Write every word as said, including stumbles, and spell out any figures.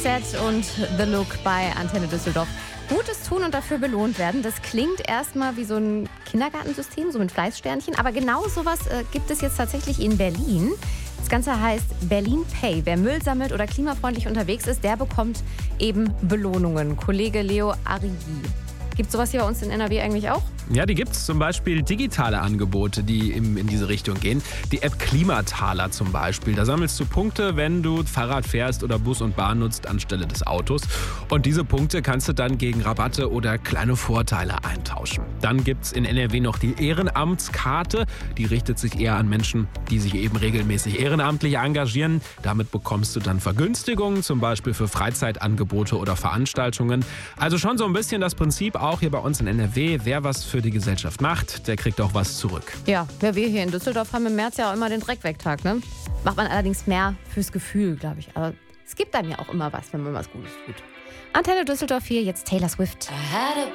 Set und The Look bei Antenne Düsseldorf. Gutes tun und dafür belohnt werden, das klingt erstmal wie so ein Kindergartensystem, so mit Fleißsternchen. Aber genau sowas äh, gibt es jetzt tatsächlich in Berlin. Das Ganze heißt Berlin Pay. Wer Müll sammelt oder klimafreundlich unterwegs ist, der bekommt eben Belohnungen. Kollege Leo Arrigi. Gibt es sowas hier bei uns in N R W eigentlich auch? Ja, die gibt es, zum Beispiel digitale Angebote, die in, in diese Richtung gehen. Die App Klimataler zum Beispiel. Da sammelst du Punkte, wenn du Fahrrad fährst oder Bus und Bahn nutzt anstelle des Autos. Und diese Punkte kannst du dann gegen Rabatte oder kleine Vorteile eintauschen. Dann gibt es in N R W noch die Ehrenamtskarte. Die richtet sich eher an Menschen, die sich eben regelmäßig ehrenamtlich engagieren. Damit bekommst du dann Vergünstigungen, zum Beispiel für Freizeitangebote oder Veranstaltungen. Also schon so ein bisschen das Prinzip auch hier bei uns in N R W. Wer was für die Gesellschaft macht, der kriegt auch was zurück. Ja, ja, wir hier in Düsseldorf haben im März ja auch immer den Dreckwegtag, ne? Macht man allerdings mehr fürs Gefühl, glaube ich. Aber es gibt einem ja auch immer was, wenn man was Gutes tut. Antenne Düsseldorf hier, jetzt Taylor Swift.